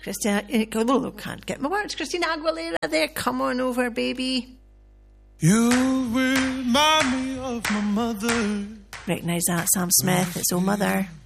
Christina, can't get my words. Christina Aguilera there. Come on over, baby. You remind me of my mother. Recognise that, Sam Smith. It's Oh Mother.